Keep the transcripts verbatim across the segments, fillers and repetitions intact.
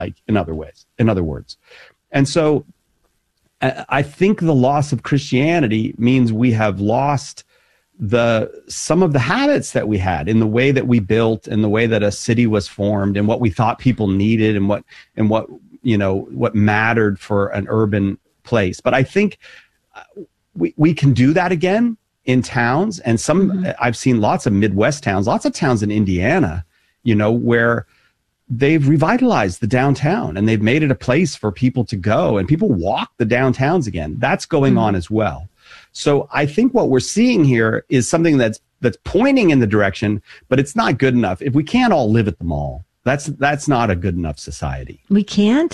like in other ways, in other words. And so I, I think the loss of Christianity means we have lost the some of the habits that we had in the way that we built and the way that a city was formed and what we thought people needed and what and what you know what mattered for an urban place. But I think we we can do that again in towns, and some mm-hmm. I've seen lots of Midwest towns, lots of towns in Indiana, you know, where they've revitalized the downtown and they've made it a place for people to go and people walk the downtowns again. That's going mm-hmm. on as well. So I think what we're seeing here is something that's that's pointing in the direction, but it's not good enough. If we can't all live at the mall, that's that's not a good enough society. We can't?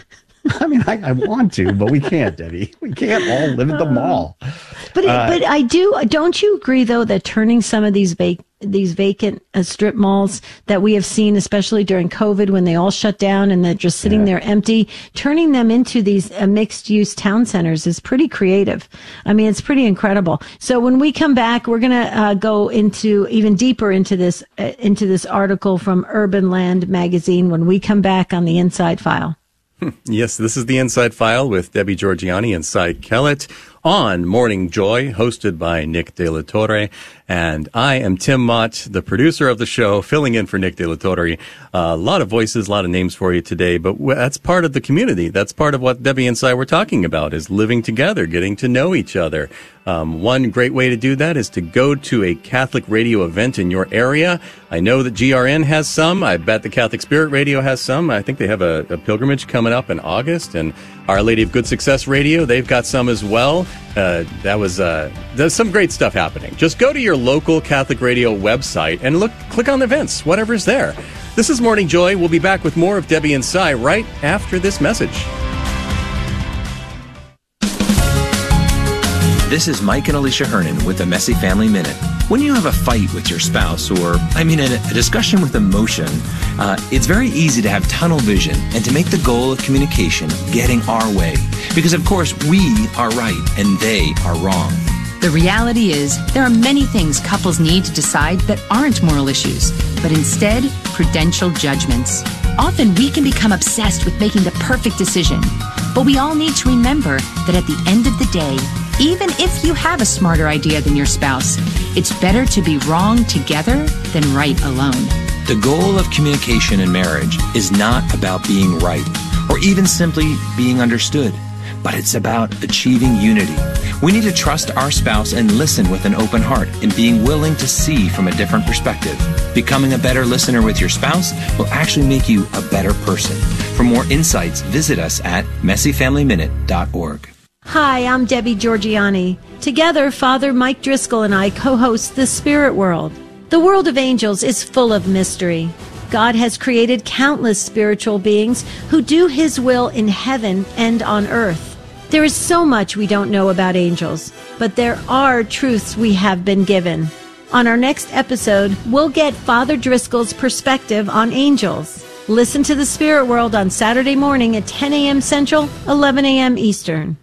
I mean, I, I want to, but we can't, Debbie. We can't all live at the mall. But uh, but I do. Don't you agree, though, that turning some of these vac- these vacant uh, strip malls that we have seen, especially during COVID, when they all shut down and they're just sitting yeah. there empty, turning them into these uh, mixed-use town centers is pretty creative. I mean, it's pretty incredible. So when we come back, we're going to uh, go into even deeper into this uh, into this article from Urban Land magazine when we come back on the Inside File. Yes, this is the Inside File with Debbie Georgianni and Cy Kellett on Morning Joy, hosted by Nick De La Torre. And I am Tim Mott, the producer of the show, filling in for Nick De La Torre. Uh, a lot of voices, a lot of names for you today, but w- that's part of the community. That's part of what Debbie and Cy were talking about, is living together, getting to know each other. Um, one great way to do that is to go to a Catholic radio event in your area. I know that G R N has some. I bet the Catholic Spirit Radio has some. I think they have a, a pilgrimage coming up in August, and Our Lady of Good Success Radio, they've got some as well. Uh, that was uh, there's some great stuff happening. Just go to your local Catholic radio website and look, click on events, whatever's there. This is Morning Joy. We'll be back with more of Debbie and Cy right after this message. This is Mike and Alicia Hernan with the Messy Family Minute. When you have a fight with your spouse, or, I mean, a, a discussion with emotion, uh, it's very easy to have tunnel vision and to make the goal of communication getting our way. Because, of course, we are right and they are wrong. The reality is, there are many things couples need to decide that aren't moral issues, but instead, prudential judgments. Often we can become obsessed with making the perfect decision, but we all need to remember that at the end of the day, even if you have a smarter idea than your spouse, it's better to be wrong together than right alone. The goal of communication in marriage is not about being right or even simply being understood, but it's about achieving unity. We need to trust our spouse and listen with an open heart and being willing to see from a different perspective. Becoming a better listener with your spouse will actually make you a better person. For more insights, visit us at messy family minute dot org. Hi, I'm Debbie Georgianni. Together, Father Mike Driscoll and I co-host The Spirit World. The world of angels is full of mystery. God has created countless spiritual beings who do His will in heaven and on earth. There is so much we don't know about angels, but there are truths we have been given. On our next episode, we'll get Father Driscoll's perspective on angels. Listen to The Spirit World on Saturday morning at ten a.m. Central, eleven a.m. Eastern.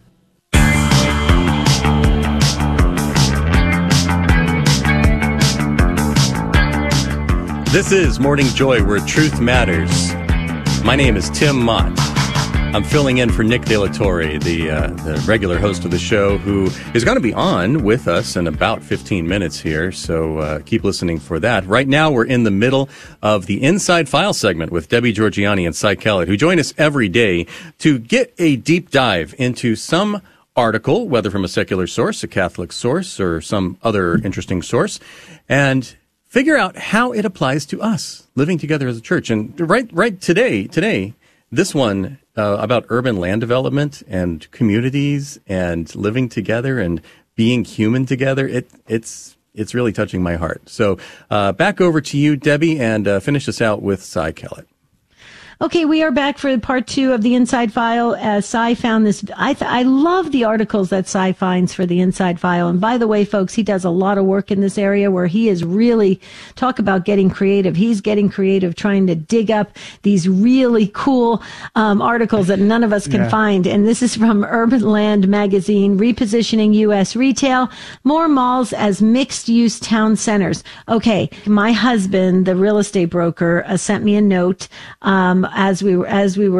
This is Morning Joy, where truth matters. My name is Tim Mott. I'm filling in for Nick De La Torre, the, uh, the regular host of the show, who is going to be on with us in about fifteen minutes here, so uh, keep listening for that. Right now, we're in the middle of the Inside File segment with Debbie Georgianni and Cy Kellett, who join us every day to get a deep dive into some article, whether from a secular source, a Catholic source, or some other interesting source, and figure out how it applies to us living together as a church. And right, right today, today, this one uh, about urban land development and communities and living together and being human together. It, it's, it's really touching my heart. So uh, back over to you, Debbie, and uh, finish us out with Cy Kellett. Okay, we are back for part two of the Inside File. Uh, Cy found this. I th- I love the articles that Cy finds for the Inside File. And by the way, folks, he does a lot of work in this area where he is really, talk about getting creative. He's getting creative, trying to dig up these really cool um, articles that none of us can yeah. find. And this is from Urban Land magazine, Repositioning U S Retail, More Malls as Mixed-Use Town Centers. Okay, my husband, the real estate broker, uh, sent me a note um, as we were as we were